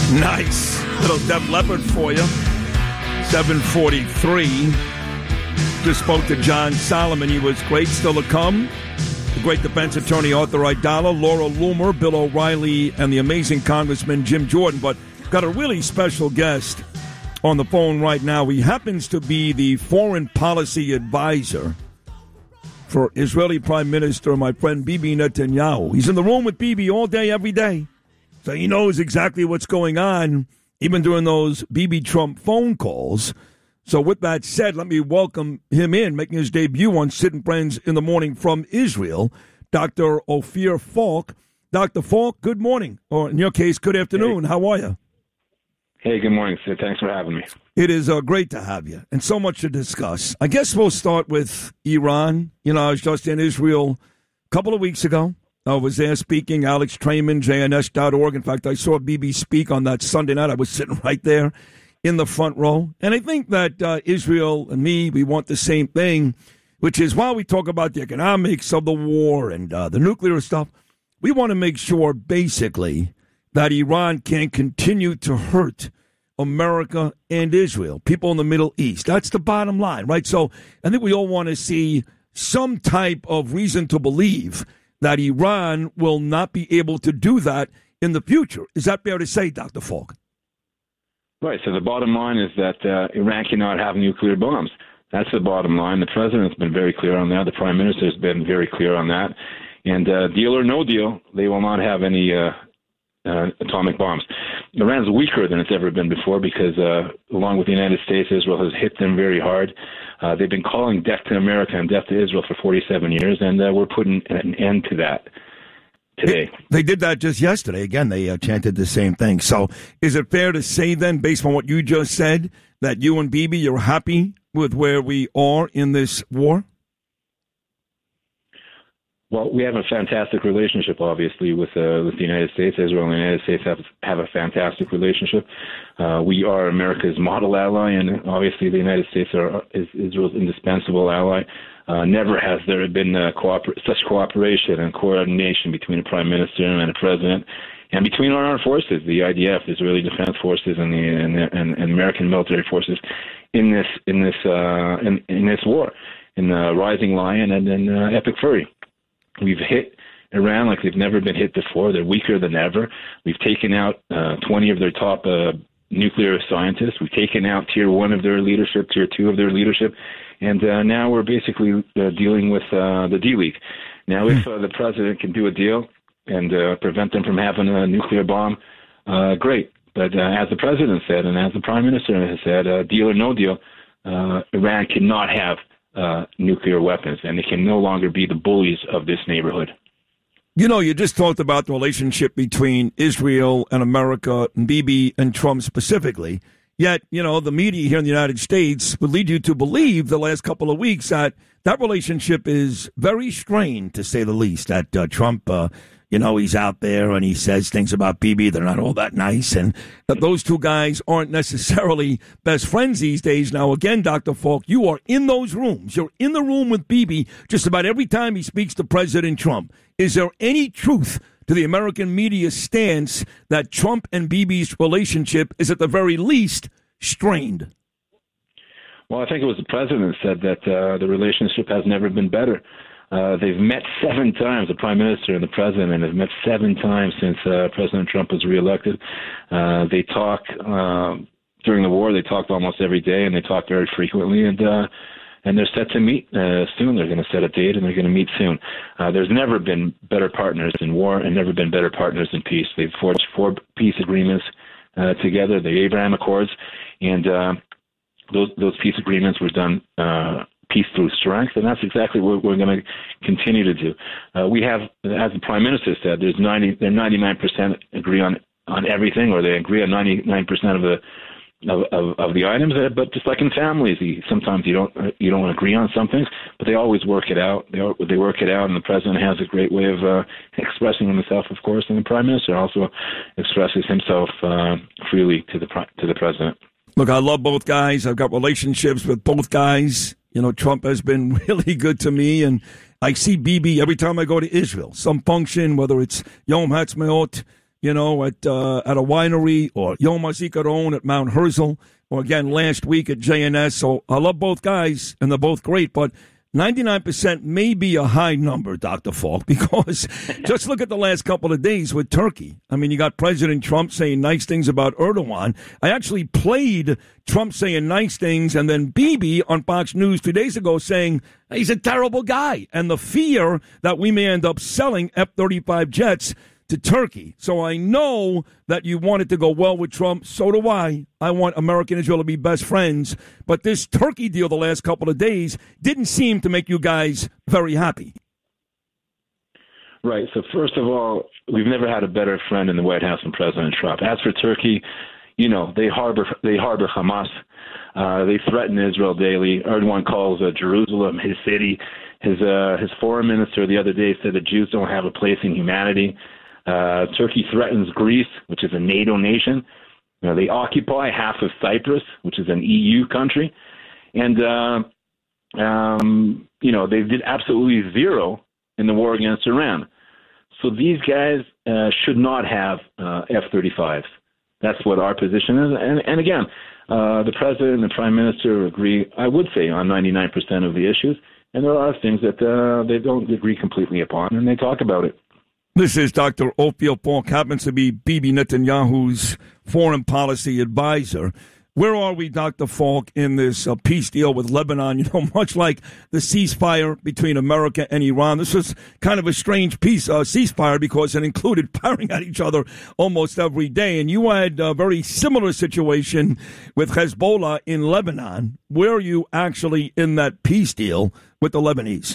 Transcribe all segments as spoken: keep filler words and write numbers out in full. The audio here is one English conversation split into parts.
Nice. Little Def Leppard for you. seven forty-three. Just spoke to John Solomon. He was great. Still to come. The great defense attorney Arthur Aidala, Laura Loomer, Bill O'Reilly, and the amazing Congressman Jim Jordan. But got a really special guest on the phone right now. He happens to be the foreign policy advisor for Israeli Prime Minister, my friend Bibi Netanyahu. He's in the room with Bibi all day, every day. So he knows exactly what's going on, even during those Bibi Trump phone calls. So with that said, let me welcome him in, making his debut on Sid Friends in the Morning from Israel, Doctor Ophir Falk. Doctor Falk, good morning, or in your case, good afternoon. Hey. How are you? Hey, good morning, Sid. Thanks for having me. It is uh, great to have you, and so much to discuss. I guess we'll start with Iran. You know, I was just in Israel a couple of weeks ago. I was there speaking, Alex Trayman, J N S dot org. In fact, I saw Bibi speak on that Sunday night. I was sitting right there in the front row. And I think that uh, Israel and me, we want the same thing, which is while we talk about the economics of the war and uh, the nuclear stuff, we want to make sure, basically, that Iran can't continue to hurt America and Israel, people in the Middle East. That's the bottom line, right? So I think we all want to see some type of reason to believe that Iran will not be able to do that in the future. Is that fair to say, Doctor Falk? Right. So the bottom line is that uh, Iran cannot have nuclear bombs. That's the bottom line. The president's been very clear on that. The prime minister's been very clear on that. And uh, deal or no deal, they will not have any uh, uh, atomic bombs. Iran's weaker than it's ever been before because, uh, along with the United States, Israel has hit them very hard. Uh, they've been calling death to America and death to Israel for forty-seven years, and uh, we're putting an end to that today. They did that just yesterday. Again, they uh, chanted the same thing. So is it fair to say then, based on what you just said, that you and Bibi, you're happy with where we are in this war? Well, we have a fantastic relationship, obviously, with uh, with the United States. Israel and the United States have have a fantastic relationship. Uh, we are America's model ally, and obviously the United States are is Israel's indispensable ally. Uh, never has there been uh, cooper- such cooperation and coordination between a prime minister and a president, and between our armed forces, the I D F, Israeli Defense Forces, and the and, the, and, and American military forces in this in this uh, in, in this war, in uh, Rising Lion and in uh, Epic Fury. We've hit Iran like they've never been hit before. They're weaker than ever. We've taken out uh, twenty of their top uh, nuclear scientists. We've taken out tier one of their leadership, tier two of their leadership, and uh, now we're basically uh, dealing with uh, the D-League. Now, if uh, the president can do a deal and uh, prevent them from having a nuclear bomb, uh, great. But uh, as the president said, and as the prime minister has said, uh, deal or no deal, uh, Iran cannot have Uh, nuclear weapons, and they can no longer be the bullies of this neighborhood. You know, you just talked about the relationship between Israel and America, and Bibi and Trump specifically. Yet, you know, the media here in the United States would lead you to believe the last couple of weeks that that relationship is very strained, to say the least, that uh, Trump, uh, you know, he's out there and he says things about Bibi. They're not all that nice. And that those two guys aren't necessarily best friends these days. Now, again, Doctor Falk, you are in those rooms. You're in the room with Bibi just about every time he speaks to President Trump. Is there any truth to the American media stance that Trump and Bibi's relationship is at the very least strained? Well, I think it was the president said that uh, the relationship has never been better. Uh, they've met seven times. The prime minister and the president have met seven times since uh, President Trump was reelected. Uh, they talk uh, during the war. They talked almost every day, and they talk very frequently. And uh, and they're set to meet uh, soon. They're going to set a date, and they're going to meet soon. Uh, there's never been better partners in war, and never been better partners in peace. They've forged four peace agreements uh, together, the Abraham Accords, and uh, those those peace agreements were done. Uh, peace through strength, and that's exactly what we're going to continue to do. Uh, we have, as the prime minister said, there's ninety, they're ninety-nine percent agree on on everything, or they agree on ninety-nine percent of the of, of, of the items. But just like in families, you, sometimes you don't you don't agree on some things, but they always work it out. They they work it out, and the president has a great way of uh, expressing himself, of course, and the prime minister also expresses himself uh, freely to the to the president. Look, I love both guys. I've got relationships with both guys. You know, Trump has been really good to me, and I see Bibi every time I go to Israel. Some function, whether it's Yom Ha'atzmaut, you know, at uh, at a winery, or Yom HaZikaron at Mount Herzl, or again last week at J N S. So I love both guys, and they're both great, but ninety-nine percent may be a high number, Doctor Falk, because just look at the last couple of days with Turkey. I mean, you got President Trump saying nice things about Erdogan. I actually played Trump saying nice things, and then Bibi on Fox News two days ago saying he's a terrible guy, and the fear that we may end up selling F thirty-five jets to Turkey. So I know that you want it to go well with Trump. So do I. I want America and Israel to be best friends. But this Turkey deal the last couple of days didn't seem to make you guys very happy. Right. So first of all, we've never had a better friend in the White House than President Trump. As for Turkey, you know, they harbor they harbor Hamas. Uh, they threaten Israel daily. Erdogan calls uh, Jerusalem his city. His uh, his foreign minister the other day said that Jews don't have a place in humanity. Uh, Turkey threatens Greece, which is a NATO nation. You know, they occupy half of Cyprus, which is an E U country. And, uh, um, you know, they did absolutely zero in the war against Iran. So these guys uh, should not have uh, F thirty-fives. That's what our position is. And, and again, uh, the president and the prime minister agree, I would say, on ninety-nine percent of the issues. And there are things that uh, they don't agree completely upon, and they talk about it. This is Doctor Ophir Falk, happens to be Bibi Netanyahu's foreign policy advisor. Where are we, Doctor Falk, in this uh, peace deal with Lebanon? You know, much like the ceasefire between America and Iran, this was kind of a strange peace uh, ceasefire because it included firing at each other almost every day. And you had a very similar situation with Hezbollah in Lebanon. Where are you actually in that peace deal with the Lebanese?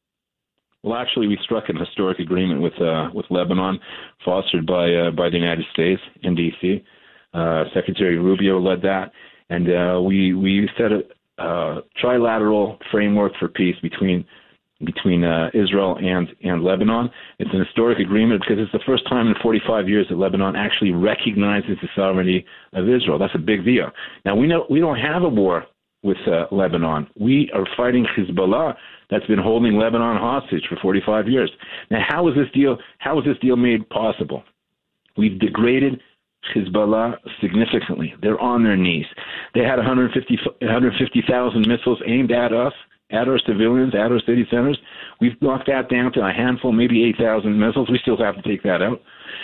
Well, actually, we struck an historic agreement with uh, with Lebanon, fostered by uh, by the United States in D C Uh, Secretary Rubio led that, and uh, we we set a uh, trilateral framework for peace between between uh, Israel and and Lebanon. It's an historic agreement because it's the first time in forty-five years that Lebanon actually recognizes the sovereignty of Israel. That's a big deal. Now we know we don't have a war with uh, Lebanon. We are fighting Hezbollah that's been holding Lebanon hostage for forty-five years. Now, how is this deal? How is this deal made possible? We've degraded Hezbollah significantly. They're on their knees. They had one hundred fifty thousand missiles aimed at us, at our civilians, at our city centers. We've knocked that down to a handful, maybe eight thousand missiles. We still have to take that out.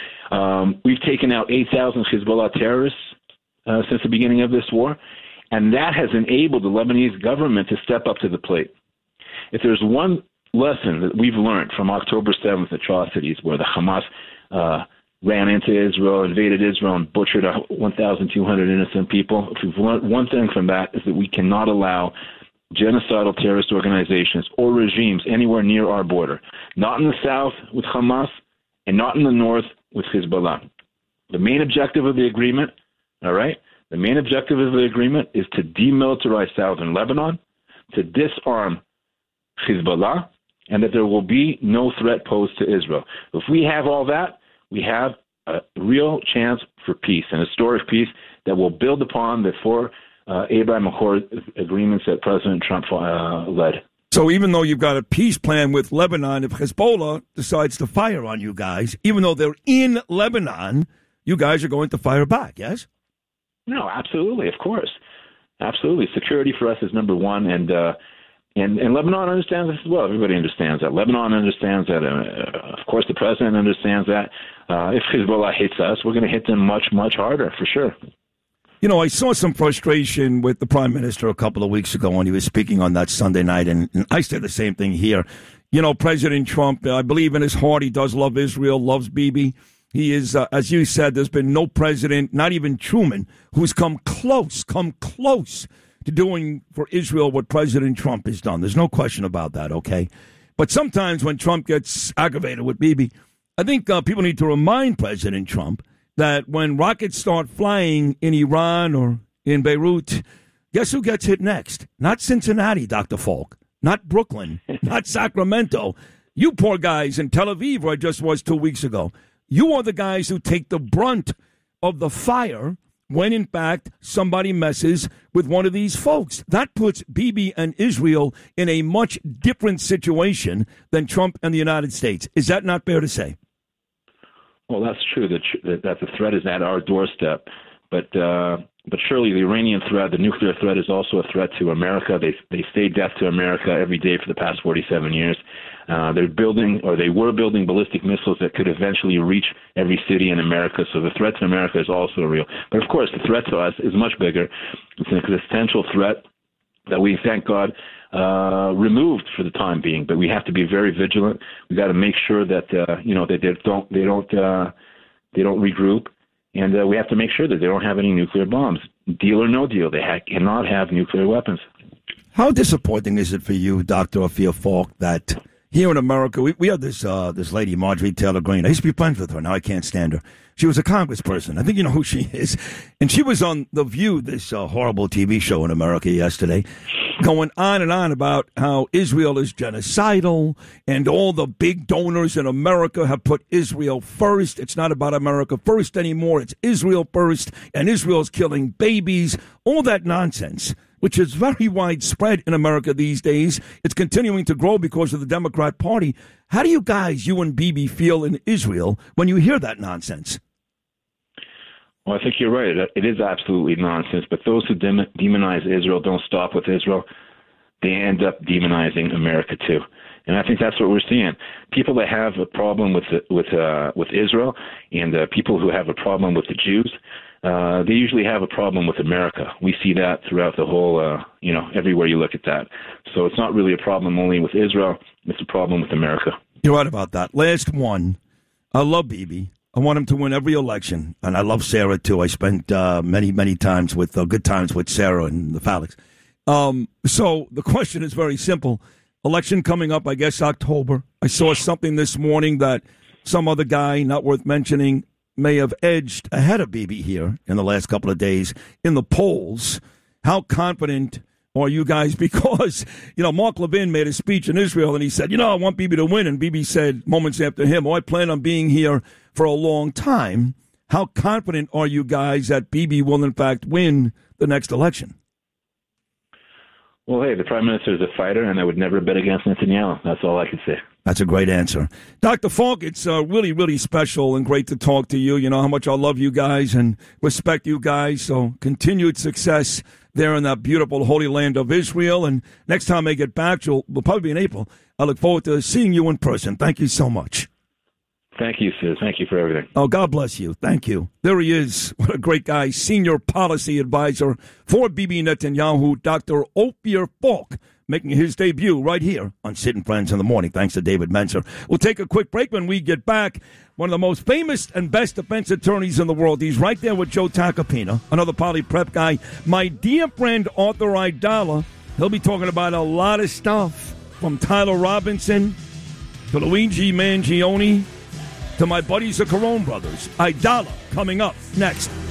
Um, we've taken out eight thousand Hezbollah terrorists uh, since the beginning of this war, and that has enabled the Lebanese government to step up to the plate. If there's one lesson that we've learned from October seventh atrocities, where the Hamas uh, ran into Israel, invaded Israel, and butchered one thousand two hundred innocent people, if we've learned one thing from that, is that we cannot allow genocidal terrorist organizations or regimes anywhere near our border. Not in the south with Hamas, and not in the north with Hezbollah. The main objective of the agreement, all right, the main objective of the agreement is to demilitarize southern Lebanon, to disarm Hezbollah, and that there will be no threat posed to Israel. If we have all that, we have a real chance for peace, an historic peace that will build upon the four uh, Abraham Accord agreements that President Trump uh, led. So even though you've got a peace plan with Lebanon, if Hezbollah decides to fire on you guys, even though they're in Lebanon, you guys are going to fire back, yes? No, absolutely, of course. Absolutely. Security for us is number one, and uh, and, and Lebanon understands this as well. Everybody understands that. Lebanon understands that. Uh, of course, the president understands that. Uh, if Hezbollah hits us, we're going to hit them much, much harder, for sure. You know, I saw some frustration with the prime minister a couple of weeks ago when he was speaking on that Sunday night, and, and I said the same thing here. You know, President Trump, I believe in his heart he does love Israel, loves Bibi. He is, uh, as you said, there's been no president, not even Truman, who's come close, come close to doing for Israel what President Trump has done. There's no question about that, okay? But sometimes when Trump gets aggravated with Bibi, I think uh, people need to remind President Trump that when rockets start flying in Iran or in Beirut, guess who gets hit next? Not Cincinnati, Doctor Falk. Not Brooklyn. Not Sacramento. You poor guys in Tel Aviv, where I just was two weeks ago. You are the guys who take the brunt of the fire when, in fact, somebody messes with one of these folks. That puts Bibi and Israel in a much different situation than Trump and the United States. Is that not fair to say? Well, that's true. That that the threat is at our doorstep, but uh, but surely the Iranian threat, the nuclear threat, is also a threat to America. They they say death to America every day for the past forty-seven years. Uh, they're building, or they were building, ballistic missiles that could eventually reach every city in America. So the threat to America is also real. But of course, the threat to us is much bigger. It's an existential threat that we, thank God, uh, removed for the time being. But we have to be very vigilant. We got to make sure that uh, you know that they don't they don't uh, they don't regroup, and uh, we have to make sure that they don't have any nuclear bombs. Deal or no deal, they ha- cannot have nuclear weapons. How disappointing is it for you, Doctor Ophir Falk, that here in America, we, we had this uh, this lady, Marjorie Taylor Greene. I used to be friends with her. Now I can't stand her. She was a congressperson. I think you know who she is. And she was on The View, this uh, horrible T V show in America yesterday, going on and on about how Israel is genocidal and all the big donors in America have put Israel first. It's not about America first anymore. It's Israel first, and Israel's killing babies. All that nonsense, which is very widespread in America these days. It's continuing to grow because of the Democrat Party. How do you guys, you and Bibi, feel in Israel when you hear that nonsense? Well, I think you're right. It is absolutely nonsense. But those who dem- demonize Israel don't stop with Israel. They end up demonizing America too. And I think that's what we're seeing. People that have a problem with the, with uh, with Israel, and uh, people who have a problem with the Jews, uh, they usually have a problem with America. We see that throughout the whole, uh, you know, everywhere you look at that. So it's not really a problem only with Israel. It's a problem with America. You're right about that. Last one. I love Bibi. I want him to win every election, and I love Sarah too. I spent uh, many, many times with uh, good times with Sarah and the Falix. Um, so the question is very simple. Election coming up, I guess, October. I saw something this morning that some other guy, not worth mentioning, may have edged ahead of Bibi here in the last couple of days in the polls. How confident are you guys? Because, you know, Mark Levin made a speech in Israel, and he said, you know, I want Bibi to win. And Bibi said moments after him, oh, I plan on being here for a long time. How confident are you guys that Bibi will, in fact, win the next election? Well, hey, the Prime Minister is a fighter, and I would never bet against Netanyahu. That's all I can say. That's a great answer. Doctor Falk, it's uh, really, really special and great to talk to you. You know how much I love you guys and respect you guys. So continued success there in that beautiful holy land of Israel. And next time I get back, you'll, will probably be in April. I look forward to seeing you in person. Thank you so much. Thank you, Sis. Thank you for everything. Oh, God bless you. Thank you. There he is. What a great guy. Senior Policy Advisor for Bibi Netanyahu, Doctor Ophir Falk, making his debut right here on Sid and Friends in the Morning. Thanks to David Menzer. We'll take a quick break. When we get back, one of the most famous and best defense attorneys in the world. He's right there with Joe Tacopina, another poly prep guy. My dear friend Arthur Aidala. He'll be talking about a lot of stuff, from Tyler Robinson to Luigi Mangione to my buddies, the Carone brothers. Aidala coming up next.